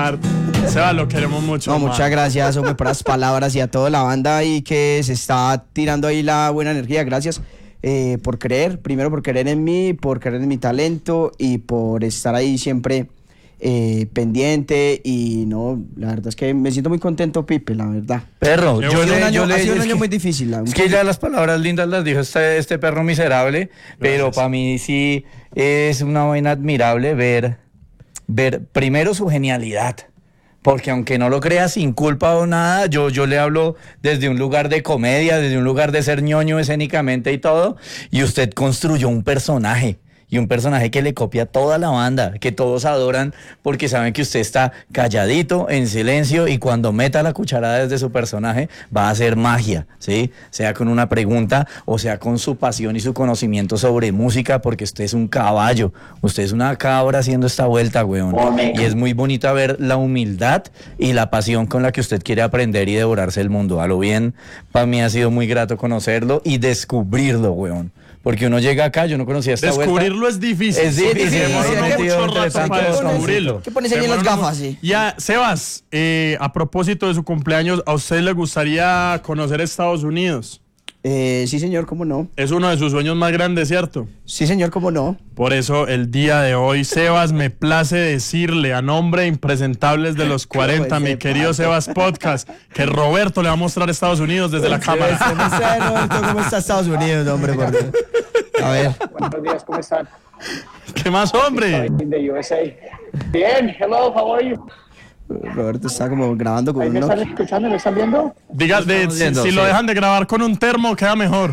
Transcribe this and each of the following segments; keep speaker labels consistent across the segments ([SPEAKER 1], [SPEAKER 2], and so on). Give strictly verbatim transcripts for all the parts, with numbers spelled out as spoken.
[SPEAKER 1] Mar. Seba, lo queremos mucho.
[SPEAKER 2] No,
[SPEAKER 1] man.
[SPEAKER 2] muchas gracias, hombre, por las palabras y a toda la banda ahí que se está tirando ahí la buena energía. Gracias eh, por creer, primero por creer en mí, por creer en mi talento y por estar ahí siempre eh, pendiente. Y no, la verdad es que me siento muy contento, Pipe, la verdad.
[SPEAKER 3] Perro,
[SPEAKER 2] yo
[SPEAKER 3] yo
[SPEAKER 2] le,
[SPEAKER 3] le,
[SPEAKER 2] año,
[SPEAKER 3] yo le,
[SPEAKER 2] ha sido un
[SPEAKER 3] es
[SPEAKER 2] año
[SPEAKER 3] que,
[SPEAKER 2] muy difícil.
[SPEAKER 3] Es que ya las palabras lindas las dijo este, este perro miserable, gracias. Pero para mí sí es una vaina admirable ver, ver primero su genialidad. Porque aunque no lo crea sin culpa o nada, yo, yo le hablo desde un lugar de comedia, desde un lugar de ser ñoño escénicamente y todo, y usted construyó un personaje. Y un personaje que le copia a toda la banda, que todos adoran porque saben que usted está calladito, en silencio, y cuando meta la cucharada desde su personaje va a hacer magia, ¿sí? Sea con una pregunta o sea con su pasión y su conocimiento sobre música, porque usted es un caballo, usted es una cabra haciendo esta vuelta, weón. Y es muy bonito ver la humildad y la pasión con la que usted quiere aprender y devorarse el mundo. A lo bien, para mí ha sido muy grato conocerlo y descubrirlo, weón. Porque uno llega acá, yo no conocía esta
[SPEAKER 1] Descubrirlo
[SPEAKER 3] vuelta.
[SPEAKER 1] es difícil.
[SPEAKER 3] Es difícil.
[SPEAKER 1] Se demoró mucho rato para descubrirlo.
[SPEAKER 2] ¿Qué pones ahí en las gafas? Sí.
[SPEAKER 1] Ya, Sebas, eh, a propósito de su cumpleaños, ¿a usted le gustaría conocer Estados Unidos?
[SPEAKER 2] Eh, sí, señor, cómo no.
[SPEAKER 1] Es uno de sus sueños más grandes, ¿cierto?
[SPEAKER 2] Sí, señor, cómo no.
[SPEAKER 1] Por eso, el día de hoy, Sebas, me place decirle a nombre de Impresentables de los cuarenta, mi querido Sebas Podcast, que Roberto le va a mostrar Estados Unidos desde la cámara.
[SPEAKER 2] Roberto, ¿cómo está Estados Unidos, hombre? A ver.
[SPEAKER 4] Buenos días, ¿cómo están?
[SPEAKER 1] ¿Qué más, hombre?
[SPEAKER 4] De U S A. Bien, hello, how are you?
[SPEAKER 2] Roberto está como grabando con
[SPEAKER 4] ¿Ahí
[SPEAKER 2] un
[SPEAKER 4] me están
[SPEAKER 2] Nokia.
[SPEAKER 4] escuchando? ¿Me están viendo?
[SPEAKER 1] Diga, de, si,
[SPEAKER 3] viendo,
[SPEAKER 1] si
[SPEAKER 3] sí.
[SPEAKER 1] lo dejan de grabar con un termo, queda mejor.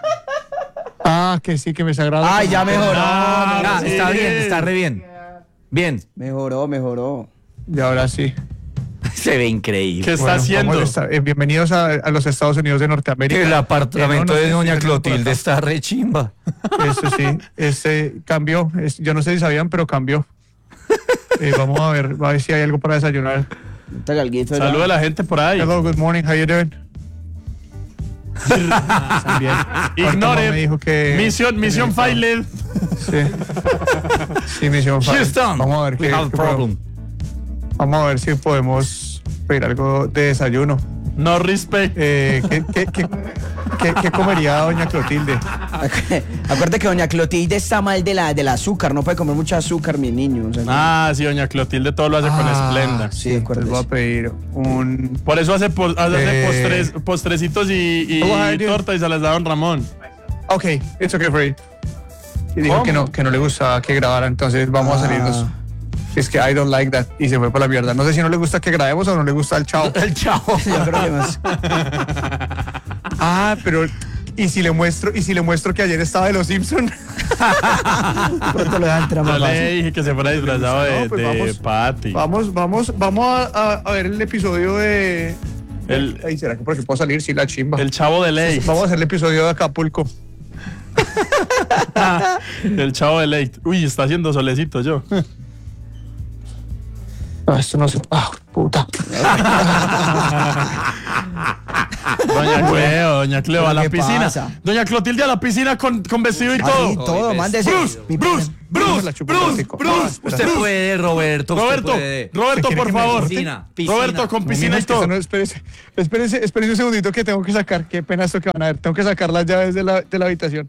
[SPEAKER 5] Ah, que sí, que me está grabando.
[SPEAKER 2] Ay, ya mejoró.
[SPEAKER 1] Ah,
[SPEAKER 3] Ah,
[SPEAKER 1] sí.
[SPEAKER 3] está bien, está re bien. Bien.
[SPEAKER 2] Mejoró, mejoró.
[SPEAKER 5] Y ahora sí.
[SPEAKER 3] Se ve increíble.
[SPEAKER 1] ¿Qué está
[SPEAKER 5] Bueno,
[SPEAKER 1] haciendo?
[SPEAKER 5] vamos a estar- eh, bienvenidos a, a los Estados Unidos de Norteamérica.
[SPEAKER 3] El apartamento
[SPEAKER 5] Eh, no, no
[SPEAKER 3] de
[SPEAKER 5] sé
[SPEAKER 3] doña
[SPEAKER 5] si se dieron
[SPEAKER 3] Clotilde
[SPEAKER 5] cuenta.
[SPEAKER 3] está re chimba.
[SPEAKER 5] Eso sí, este cambió. Es- yo no sé si sabían, pero cambió. Eh, vamos a ver, a ver si hay algo para desayunar.
[SPEAKER 2] Está galguito.
[SPEAKER 1] Saluda a la gente por ahí.
[SPEAKER 5] Hello, good morning, how you doing? También.
[SPEAKER 1] Ignore.
[SPEAKER 5] Me dijo que
[SPEAKER 1] Misión, misión failed.
[SPEAKER 5] Sí. Sí, misión failed.
[SPEAKER 3] Houston,
[SPEAKER 5] Vamos a ver
[SPEAKER 3] we
[SPEAKER 5] qué,
[SPEAKER 3] have a
[SPEAKER 5] qué
[SPEAKER 3] problem.
[SPEAKER 5] podemos- vamos a ver si podemos pedir algo de desayuno.
[SPEAKER 1] No respect.
[SPEAKER 5] Eh, ¿qué, qué, qué, qué- qué comería doña Clotilde?
[SPEAKER 2] Acuérdate que doña Clotilde está mal de la, del azúcar. No puede comer mucho azúcar, mi niño. O sea,
[SPEAKER 1] Ah, sí, doña Clotilde todo lo hace con esplenda.
[SPEAKER 2] sí,
[SPEAKER 5] Les
[SPEAKER 2] acuérdese.
[SPEAKER 5] voy a pedir un...
[SPEAKER 1] Por eso hace, po- hace
[SPEAKER 5] Eh.
[SPEAKER 1] postres, postrecitos y, y,
[SPEAKER 5] Oh, I
[SPEAKER 1] y
[SPEAKER 5] do.
[SPEAKER 1] torta y se las da don Ramón.
[SPEAKER 5] Ok, it's okay for you. Y dijo
[SPEAKER 1] ¿Cómo?
[SPEAKER 5] que no, que no le gustaba que grabara, entonces vamos a salirnos.
[SPEAKER 2] Ah.
[SPEAKER 5] Es que I don't like that. Y se fue por la mierda. No sé si no le gusta que grabemos o no le gusta el chao.
[SPEAKER 3] El chavo.
[SPEAKER 2] Yo creo que más.
[SPEAKER 5] Ah, pero... ¿Y si le muestro, y si le muestro que ayer estaba de los Simpsons?
[SPEAKER 2] Pronto lo dejan entrar
[SPEAKER 1] Yo
[SPEAKER 2] más
[SPEAKER 1] le
[SPEAKER 2] fácil.
[SPEAKER 1] dije que se fuera disfrazado de,
[SPEAKER 5] No, pues
[SPEAKER 1] de
[SPEAKER 5] vamos.
[SPEAKER 1] Patty.
[SPEAKER 5] Vamos, vamos, vamos a, a- a ver el episodio de...
[SPEAKER 1] El,
[SPEAKER 5] Ay, ¿será que por aquí puedo salir? Sí, la chimba.
[SPEAKER 1] el chavo de ley.
[SPEAKER 5] Vamos a hacer el episodio de Acapulco.
[SPEAKER 1] El chavo de ley. Uy, está haciendo solecito yo.
[SPEAKER 5] Ah, esto no se... Ah, puta.
[SPEAKER 1] Doña Cleo, doña Cleo, a
[SPEAKER 2] ¿Pero
[SPEAKER 1] la
[SPEAKER 2] qué
[SPEAKER 1] piscina.
[SPEAKER 2] pasa?
[SPEAKER 1] Doña Clotilde a la piscina con, con vestido y
[SPEAKER 2] Así,
[SPEAKER 1] todo.
[SPEAKER 2] todo, mándese.
[SPEAKER 1] Bruce,
[SPEAKER 2] Mi-
[SPEAKER 1] Bruce, Bruce,
[SPEAKER 5] La chupa
[SPEAKER 1] Bruce,
[SPEAKER 5] plástico.
[SPEAKER 1] Bruce.
[SPEAKER 5] Ah, espera.
[SPEAKER 3] Usted puede, Roberto. usted
[SPEAKER 1] Roberto,
[SPEAKER 3] puede.
[SPEAKER 1] Roberto,
[SPEAKER 5] ¿Se quiere
[SPEAKER 1] por
[SPEAKER 5] que me
[SPEAKER 1] favor.
[SPEAKER 3] Piscina, piscina.
[SPEAKER 1] Roberto, con piscina y
[SPEAKER 5] Es que
[SPEAKER 1] todo.
[SPEAKER 5] eso no, espérese, espérese, espérese un segundito que tengo que sacar. Qué pena esto que van a ver. Tengo que sacar las llaves de la, de la habitación.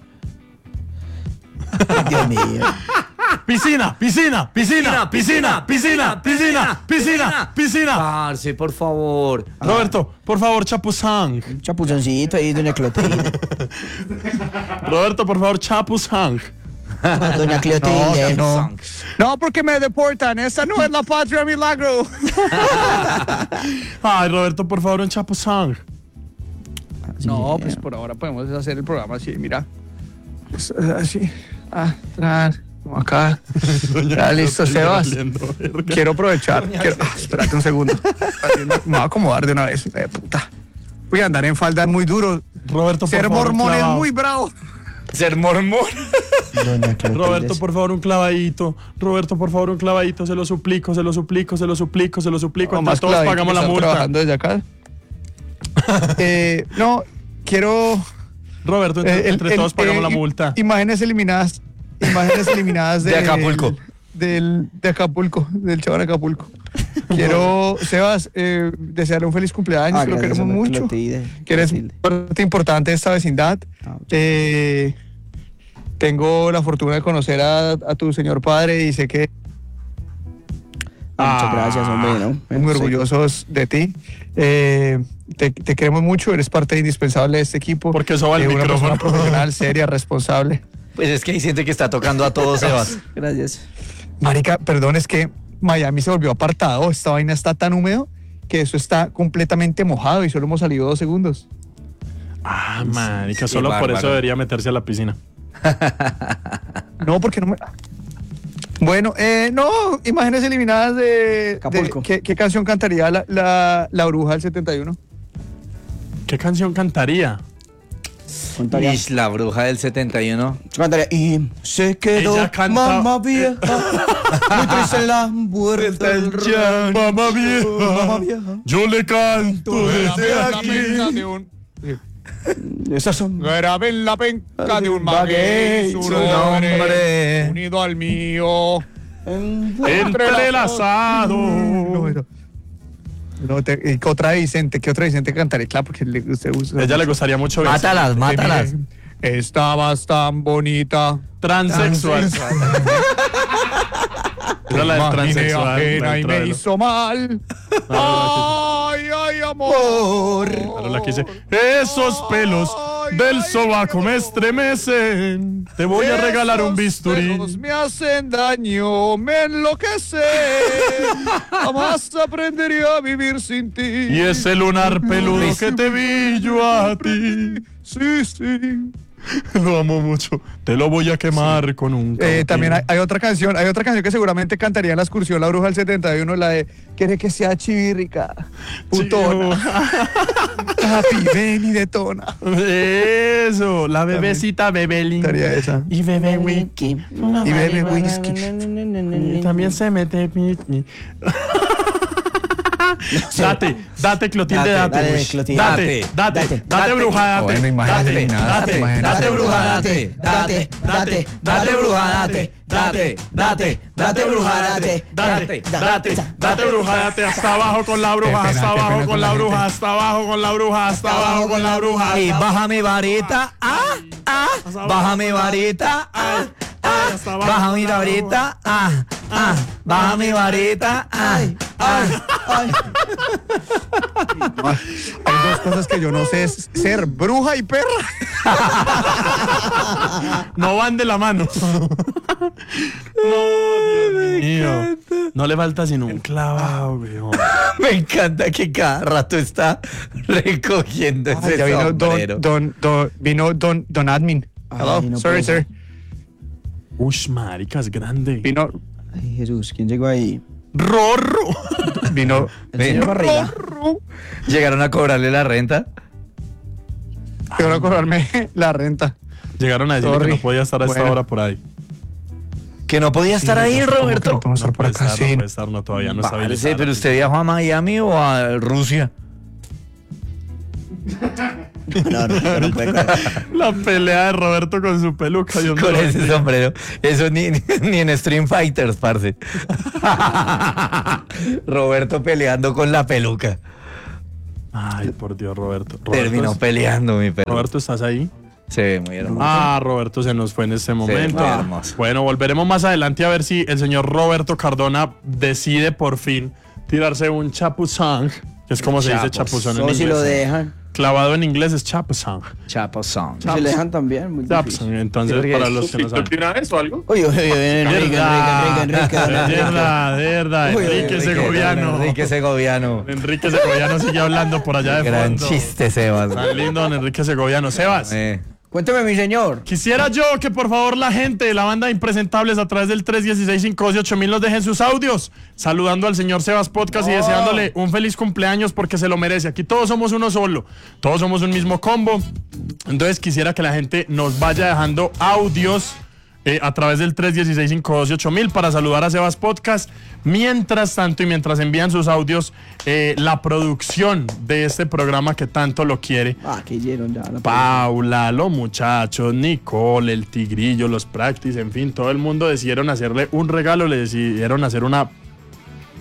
[SPEAKER 2] Dios mío.
[SPEAKER 1] Piscina, piscina, piscina, piscina, piscina, piscina, piscina, piscina.
[SPEAKER 3] Parce, por favor.
[SPEAKER 1] Roberto, por favor, chapuzang.
[SPEAKER 2] Un chapuzoncito ahí, doña Clotilde.
[SPEAKER 1] Roberto, por favor, chapuzang.
[SPEAKER 2] Doña Clotilde.
[SPEAKER 5] No, no, porque me deportan. Esta no es la patria milagro.
[SPEAKER 1] Ay, Roberto, por favor, un chapuzang.
[SPEAKER 5] No, pues por ahora podemos hacer el programa así, mira. Es- es Así. Ah, tran, como acá. Ya, listo, Sebas. Quiero aprovechar. Quiero, ah, espérate un segundo. Me voy a acomodar de una vez. Eh, puta. Voy a andar en falda muy duro.
[SPEAKER 1] Roberto, por
[SPEAKER 5] Ser
[SPEAKER 1] favor, un
[SPEAKER 5] mormón es
[SPEAKER 1] clavado.
[SPEAKER 5] muy bravo.
[SPEAKER 3] Ser mormón.
[SPEAKER 2] Doña Clotilde.
[SPEAKER 1] Roberto, por favor, un clavadito. Roberto, por favor, un clavadito. Se lo suplico, se lo suplico, se lo suplico, se lo suplico.
[SPEAKER 5] No,
[SPEAKER 1] Entre
[SPEAKER 5] más
[SPEAKER 1] todos
[SPEAKER 5] clavadito
[SPEAKER 1] pagamos
[SPEAKER 5] que
[SPEAKER 1] la
[SPEAKER 5] están
[SPEAKER 1] multa.
[SPEAKER 5] trabajando desde acá. eh, no, quiero...
[SPEAKER 1] Roberto, entre,
[SPEAKER 5] eh, el-
[SPEAKER 1] entre
[SPEAKER 5] el-
[SPEAKER 1] todos pagamos
[SPEAKER 5] eh,
[SPEAKER 1] la
[SPEAKER 5] i-
[SPEAKER 1] multa.
[SPEAKER 5] Imágenes eliminadas. Imágenes eliminadas
[SPEAKER 3] De Acapulco.
[SPEAKER 5] Del, de Acapulco, del chavo de Acapulco. quiero, Sebas, eh, desearle un feliz cumpleaños,
[SPEAKER 2] Ah,
[SPEAKER 5] que lo
[SPEAKER 2] gracias,
[SPEAKER 5] queremos
[SPEAKER 2] hombre, que
[SPEAKER 5] mucho.
[SPEAKER 2] lo te di,
[SPEAKER 5] Que eres
[SPEAKER 2] Matilde.
[SPEAKER 5] parte importante de esta vecindad.
[SPEAKER 2] Ah, muchas
[SPEAKER 5] Eh, tengo la fortuna de conocer a, a tu señor padre y sé que
[SPEAKER 2] Ah, muchas gracias, hombre, ¿no?
[SPEAKER 5] muy
[SPEAKER 2] Sí.
[SPEAKER 5] orgullosos de ti. Eh, te, te queremos mucho, eres parte indispensable de este equipo.
[SPEAKER 1] Porque eso va el
[SPEAKER 5] Eh, una persona
[SPEAKER 1] micrófono.
[SPEAKER 5] profesional, seria, responsable.
[SPEAKER 3] Pues es que hay gente que está tocando a todos, Sebas.
[SPEAKER 2] Gracias.
[SPEAKER 5] Marica, perdón, es que Miami se volvió apartado. Esta vaina está tan húmedo que eso está completamente mojado y solo hemos salido dos segundos.
[SPEAKER 1] Ah, marica,
[SPEAKER 3] Sí,
[SPEAKER 1] solo por
[SPEAKER 3] bárbaro.
[SPEAKER 1] eso debería meterse a la piscina.
[SPEAKER 5] No, porque no me... Bueno, eh, no, imágenes eliminadas de... de-
[SPEAKER 2] Acapulco.
[SPEAKER 5] ¿qué, qué canción cantaría la, la, la bruja del setenta y uno?
[SPEAKER 1] ¿Qué canción cantaría?
[SPEAKER 2] Contaría.
[SPEAKER 3] Ish, la bruja del setenta y uno.
[SPEAKER 2] Yo cantaría, y se quedó
[SPEAKER 1] Ella canta-
[SPEAKER 2] mamá vieja, muy triste en la puerta del rancho.
[SPEAKER 1] Mamá vieja,
[SPEAKER 2] Mamá vieja.
[SPEAKER 1] yo le canto desde aquí.
[SPEAKER 5] de un...
[SPEAKER 2] Esas son.
[SPEAKER 5] Graben la penca de un
[SPEAKER 2] maguey,
[SPEAKER 5] su
[SPEAKER 3] su
[SPEAKER 5] nombre,
[SPEAKER 3] nombre.
[SPEAKER 5] unido al mío.
[SPEAKER 1] Entrelazado.
[SPEAKER 5] No, no. No, te- ¿y qué otra de Vicente? ¿Qué otra de Vicente cantaré? Claro, porque le, usted usa.
[SPEAKER 1] A ella le gustaría mucho ver.
[SPEAKER 3] Mátalas, mátalas.
[SPEAKER 5] Estabas tan bonita.
[SPEAKER 1] Transexual. Era la del
[SPEAKER 5] Imaginé
[SPEAKER 1] transexual.
[SPEAKER 5] ajena
[SPEAKER 1] la
[SPEAKER 5] y
[SPEAKER 1] del
[SPEAKER 5] me
[SPEAKER 1] trailer.
[SPEAKER 5] hizo mal.
[SPEAKER 1] Ah,
[SPEAKER 5] Ay, ay, amor.
[SPEAKER 1] Claro, la que dice, esos pelos del sobaco me estremecen. Te voy a regalar un
[SPEAKER 5] Esos
[SPEAKER 1] bisturí.
[SPEAKER 5] pelos me hacen daño, me enloquecen. Jamás aprendería a vivir sin ti.
[SPEAKER 1] Y ese lunar peludo que te vi yo a ti.
[SPEAKER 5] Sí, sí.
[SPEAKER 1] Lo amo mucho. Te lo voy a quemar con un
[SPEAKER 5] Eh,
[SPEAKER 1] cautín.
[SPEAKER 5] también hay, hay otra canción, hay otra canción que seguramente cantaría en la excursión La Bruja del setenta y uno, la de Quiere que sea chivírrica, putona, papi, ven y detona.
[SPEAKER 1] Eso, la bebecita Bebelín.
[SPEAKER 5] Estaría esa.
[SPEAKER 1] Y bebe whisky.
[SPEAKER 5] Y bebe whisky.
[SPEAKER 1] Y también se mete whisky. Date, date, Clotilde,
[SPEAKER 3] Date,
[SPEAKER 1] date.
[SPEAKER 2] dale, Clotilde.
[SPEAKER 1] Date, date, date, date, bruja, date.
[SPEAKER 5] Bueno, imagínate,
[SPEAKER 1] Date,
[SPEAKER 5] nada,
[SPEAKER 1] date,
[SPEAKER 5] imagínate.
[SPEAKER 1] date, bruja,
[SPEAKER 3] date, date, date, date, bruja, date, date, date, date, bruja, date,
[SPEAKER 1] Date, date, date, bruja, date hasta abajo con la bruja,
[SPEAKER 5] Qué pena,
[SPEAKER 1] hasta
[SPEAKER 5] qué
[SPEAKER 1] abajo
[SPEAKER 5] pena
[SPEAKER 1] con
[SPEAKER 5] con
[SPEAKER 1] la
[SPEAKER 5] la
[SPEAKER 1] bruja,
[SPEAKER 5] gente.
[SPEAKER 1] hasta abajo con la bruja, hasta abajo con la bruja.
[SPEAKER 3] Y baja mi varita, ah, ah, baja mi varita, ah, ah, baja mi varita, ah, ah, baja mi varita, ah, ah.
[SPEAKER 5] Hay dos cosas que yo no sé, es ser bruja y perra.
[SPEAKER 1] No van de la mano. No, Dios mío. No le falta sino un clavado, weón.
[SPEAKER 3] Me encanta que cada rato está recogiendo
[SPEAKER 5] Ay,
[SPEAKER 3] ese
[SPEAKER 5] ya vino
[SPEAKER 3] sombrero.
[SPEAKER 5] don, don, don, vino don, don admin. Hello,
[SPEAKER 2] Ay, no
[SPEAKER 5] sorry,
[SPEAKER 2] puede
[SPEAKER 5] sir.
[SPEAKER 1] Ush, marica, es grande.
[SPEAKER 5] Vino,
[SPEAKER 2] Ay, Jesús, ¿quién llegó ahí?
[SPEAKER 1] Rorro.
[SPEAKER 5] vino.
[SPEAKER 2] El señor Barriga.
[SPEAKER 3] Llegaron a cobrarle la renta.
[SPEAKER 5] Quiero cobrarme la renta.
[SPEAKER 1] Llegaron a decirle
[SPEAKER 5] Sorry.
[SPEAKER 1] que no podía estar a esta
[SPEAKER 5] Bueno.
[SPEAKER 1] hora por ahí.
[SPEAKER 3] Que no podía estar ahí,
[SPEAKER 5] ¿Cómo que
[SPEAKER 3] Roberto.
[SPEAKER 5] no podemos estar
[SPEAKER 1] No
[SPEAKER 5] por
[SPEAKER 1] puede
[SPEAKER 5] acá?
[SPEAKER 1] estar, no
[SPEAKER 5] Sí.
[SPEAKER 1] puede estar, no, todavía no está
[SPEAKER 3] Parce,
[SPEAKER 1] habilitado.
[SPEAKER 3] pero usted viajó a Miami o a Rusia.
[SPEAKER 2] No, no, no puede correr.
[SPEAKER 1] La pelea de Roberto con su peluca. Dios
[SPEAKER 3] Con
[SPEAKER 1] mío.
[SPEAKER 3] ese sombrero. Eso ni, ni en Stream Fighters, parce. Roberto peleando con la peluca.
[SPEAKER 1] Ay, por Dios, Roberto. Roberto,
[SPEAKER 3] Terminó
[SPEAKER 1] es-
[SPEAKER 3] peleando, mi perro.
[SPEAKER 1] Roberto, ¿estás ahí?
[SPEAKER 3] Se ve muy hermoso.
[SPEAKER 1] Ah, Roberto se nos fue en este momento.
[SPEAKER 3] muy
[SPEAKER 1] Ah.
[SPEAKER 3] hermoso.
[SPEAKER 1] Bueno, volveremos más adelante a ver si el señor Roberto Cardona decide por fin tirarse un chapuzón, que es como se dice chapuzón en
[SPEAKER 2] Solo si lo
[SPEAKER 1] inglés.
[SPEAKER 2] dejan.
[SPEAKER 1] Clavado en inglés es chapuzón.
[SPEAKER 3] Chapo Song.
[SPEAKER 2] Si le dejan también, muy difícil.
[SPEAKER 1] Chapuzón, entonces
[SPEAKER 3] porque-
[SPEAKER 1] para los que no saben.
[SPEAKER 6] eso o algo?
[SPEAKER 2] Uy, uy, uy, Enrique, Enrique,
[SPEAKER 1] Verdad,
[SPEAKER 2] Enrique, Enrique, Enrique.
[SPEAKER 1] verdad, verdad,
[SPEAKER 2] Uy, uy,
[SPEAKER 1] Enrique
[SPEAKER 2] Enrique,
[SPEAKER 1] Segoviano.
[SPEAKER 3] Enrique Segoviano.
[SPEAKER 1] Enrique Segoviano sigue hablando por allá de
[SPEAKER 3] Gran
[SPEAKER 1] fondo.
[SPEAKER 3] chiste, Sebas.
[SPEAKER 1] Tan lindo, don Enrique Segoviano. Sebas.
[SPEAKER 3] Eh,
[SPEAKER 2] Cuénteme, mi señor.
[SPEAKER 1] Quisiera yo que por favor la gente de la banda de Impresentables a través del tres uno seis, cinco dos ocho mil nos dejen sus audios, saludando al señor Sebas Podcast y deseándole un feliz cumpleaños porque se lo merece. Aquí todos somos uno solo, todos somos un mismo combo. Entonces quisiera que la gente nos vaya dejando audios eh, a través del tres uno seis, cinco dos ocho mil para saludar a Sebas Podcast. Mientras tanto y mientras envían sus audios, eh, la producción de este programa que tanto lo quiere,
[SPEAKER 2] Ah, que hicieron ya. La
[SPEAKER 1] Paula, los muchachos, Nicole, el Tigrillo, los Practice, en fin, todo el mundo decidieron hacerle un regalo, le decidieron hacer una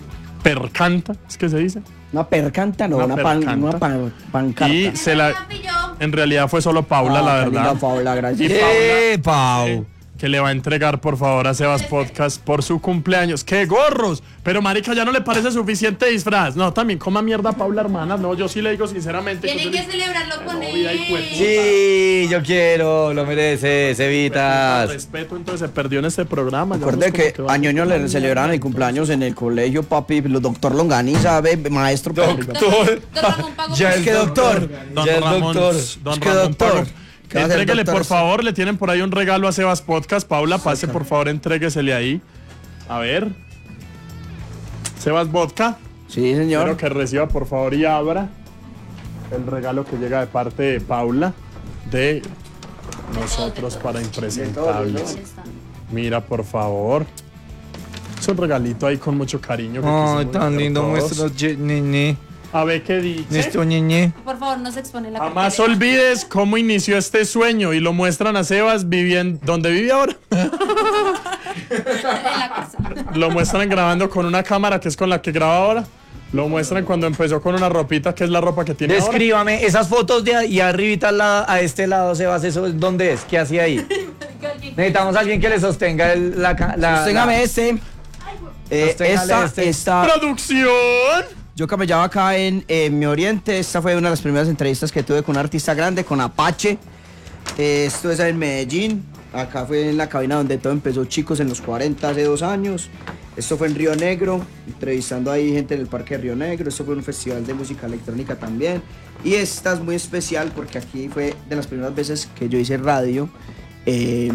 [SPEAKER 1] percanta, ¿es que se dice?
[SPEAKER 2] Una percanta, no,
[SPEAKER 1] Una
[SPEAKER 2] una, pan,
[SPEAKER 1] percanta.
[SPEAKER 2] una pan- pancarta.
[SPEAKER 1] Y se la... En realidad fue solo Paula,
[SPEAKER 2] Ah,
[SPEAKER 1] la
[SPEAKER 2] qué
[SPEAKER 1] verdad.
[SPEAKER 2] linda Paula, gracias.
[SPEAKER 1] Y Paula,
[SPEAKER 3] ¡Eh, Pau!
[SPEAKER 1] que le va a entregar por favor a Sebas Podcast por su cumpleaños. ¡Qué gorros! Pero marica, ¿ya no le parece suficiente disfraz? No, también coma mierda Paula, hermana. No, yo sí le digo sinceramente.
[SPEAKER 6] Tienen
[SPEAKER 1] yo
[SPEAKER 6] que
[SPEAKER 1] le-
[SPEAKER 6] celebrarlo con
[SPEAKER 1] novia y cuerpo.
[SPEAKER 6] él.
[SPEAKER 3] Sí, yo quiero, lo merece, Cevitas.
[SPEAKER 1] Respeto, entonces se perdió en este programa. ya
[SPEAKER 2] Recuerde
[SPEAKER 1] vamos como
[SPEAKER 2] que
[SPEAKER 1] va-
[SPEAKER 2] a Ñoño le celebraron el cumpleaños en el colegio, papi. El doctor Longani, ¿sabe? Maestro. papi.
[SPEAKER 3] Doctor.
[SPEAKER 6] Don Ramón pagó
[SPEAKER 3] Ya
[SPEAKER 6] por
[SPEAKER 3] es
[SPEAKER 2] que
[SPEAKER 6] eso.
[SPEAKER 2] doctor.
[SPEAKER 1] Don
[SPEAKER 3] Ya es
[SPEAKER 1] Ramón,
[SPEAKER 3] doctor.
[SPEAKER 1] Don
[SPEAKER 2] Es que
[SPEAKER 1] Ramón
[SPEAKER 2] doctor.
[SPEAKER 1] pagó.
[SPEAKER 2] ¿Qué va a hacer,
[SPEAKER 1] Entréguele,
[SPEAKER 2] doctor?
[SPEAKER 1] por favor, le tienen por ahí un regalo a Sebas Podcast. Paula, pase, por favor, entréguesele ahí. A ver. Sebas Vodka.
[SPEAKER 2] Sí,
[SPEAKER 1] Espero
[SPEAKER 2] señor.
[SPEAKER 1] que reciba, por favor, y abra el regalo que llega de parte de Paula, de nosotros para Impresentables. Mira, por favor. Es un regalito ahí con mucho cariño. que
[SPEAKER 3] Ay,
[SPEAKER 1] quisimos
[SPEAKER 3] tan
[SPEAKER 1] hacer
[SPEAKER 3] lindo
[SPEAKER 1] todos.
[SPEAKER 3] nuestro ye- ñeñe.
[SPEAKER 1] A ver qué dice.
[SPEAKER 3] Nuestro ñeñe.
[SPEAKER 6] Por favor, no se expone la
[SPEAKER 1] Jamás
[SPEAKER 6] cartera.
[SPEAKER 1] olvides cómo inició este sueño y lo muestran a Sebas viviendo donde vive ahora.
[SPEAKER 6] En la casa.
[SPEAKER 1] Lo muestran grabando con una cámara que es con la que graba ahora. Lo muestran cuando empezó con una ropita que es la ropa que tiene ahora.
[SPEAKER 3] Descríbame esas fotos de ahí arribita al lado- a este lado, Sebas, ¿eso es- dónde es? ¿Qué hacía ahí? Necesitamos a alguien que le sostenga el, la, ca- la,
[SPEAKER 2] Sosténgame
[SPEAKER 3] la-
[SPEAKER 2] este. Eh,
[SPEAKER 3] Sosténgale
[SPEAKER 2] esta,
[SPEAKER 3] este.
[SPEAKER 2] esta,
[SPEAKER 1] ¡Producción!
[SPEAKER 2] yo camellaba acá en, en Mi Oriente. Esta fue una de las primeras entrevistas que tuve con un artista grande, con Apache. Eh, esto es en Medellín. Acá fue en la cabina donde todo empezó, chicos, en los cuarenta, hace dos años. Esto fue en Río Negro, entrevistando ahí gente en el Parque de Río Negro. Esto fue un festival de música electrónica también. Y esta es muy especial porque aquí fue de las primeras veces que yo hice radio. eh,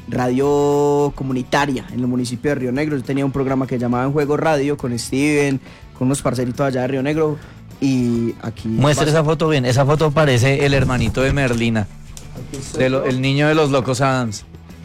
[SPEAKER 2] radio comunitaria en el municipio de Río Negro. Yo tenía un programa que llamaba En Juego Radio con Steven, con unos parceritos allá de Río Negro. Y aquí...
[SPEAKER 3] Muestre esa foto bien. Esa foto parece el hermanito de Merlina, de lo- el niño de los locos Adams.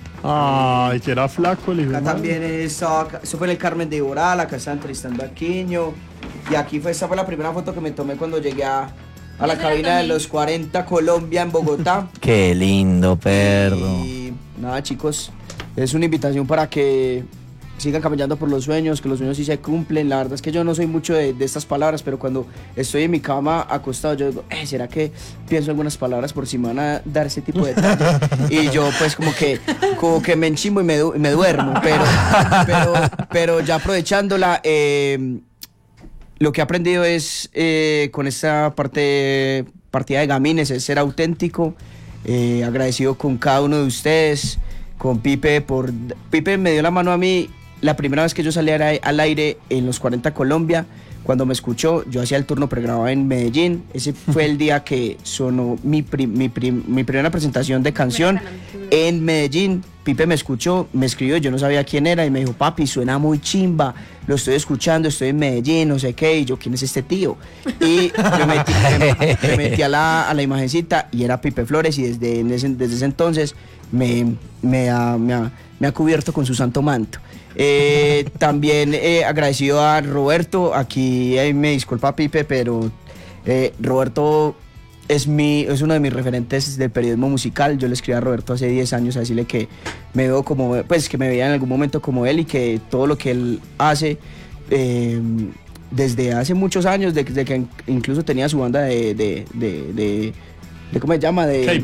[SPEAKER 1] Ay, que era flaco el hijo de
[SPEAKER 2] Acá
[SPEAKER 1] madre.
[SPEAKER 2] también estaba, acá- eso fue en el Carmen de Iboral, acá estaba entrevistando a Quiño. Y aquí fue, esta fue la primera foto que me tomé cuando llegué a, a la
[SPEAKER 6] Yo se la
[SPEAKER 2] cabina de
[SPEAKER 6] tomé.
[SPEAKER 2] los cuarenta Colombia en Bogotá.
[SPEAKER 3] Qué lindo, perro.
[SPEAKER 2] Y nada, chicos, es una invitación para que sigan caminando por los sueños, que los sueños sí se cumplen. La verdad es que yo no soy mucho de, de estas palabras, pero cuando estoy en mi cama acostado, yo digo, eh, ¿será que pienso algunas palabras por si me van a dar ese tipo de detalles? Y yo pues como que, como que me enchimbo y me, du- me duermo, pero, pero, pero ya aprovechándola, eh, lo que he aprendido es eh, con esta parte partida de Gamines es ser auténtico, eh, agradecido con cada uno de ustedes, con Pipe por Pipe me dio la mano a mí la primera vez que yo salí al al aire en los cuarenta Colombia. Cuando me escuchó, yo hacía el turno pregrabado en Medellín. Ese fue el día que sonó mi, pri- mi, prim- mi primera presentación de canción en Medellín. Pipe me escuchó, me escribió, yo no sabía quién era y me dijo, papi, suena muy chimba, lo estoy escuchando, estoy en Medellín, no sé qué. Y yo, ¿quién es este tío? Y me metí, me- me metí a, la, a la imagencita y era Pipe Flores, y desde, en ese, desde ese entonces me, me, ha, me, ha, me ha cubierto con su santo manto. Eh, también eh, agradecido a Roberto, aquí eh, me disculpa Pipe, pero eh, Roberto es, mi, es uno de mis referentes del periodismo musical. Yo le escribí a Roberto hace diez años a decirle que me veo como, pues que me veía en algún momento como él y que todo lo que él hace eh, desde hace muchos años, desde que incluso tenía su banda de, de, de, de, de ¿cómo se llama? De,